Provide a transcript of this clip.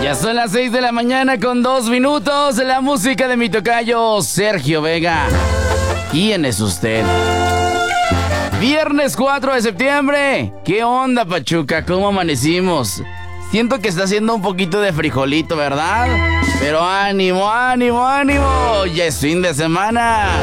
Ya son las 6 de la mañana con 2 minutos. La música de mi tocayo Sergio Vega. ¿Quién es usted? Viernes 4 de septiembre. ¿Qué onda, Pachuca? ¿Cómo amanecimos? Siento que está haciendo un poquito de frijolito, ¿verdad? Pero ánimo, ánimo, ánimo. Ya es fin de semana.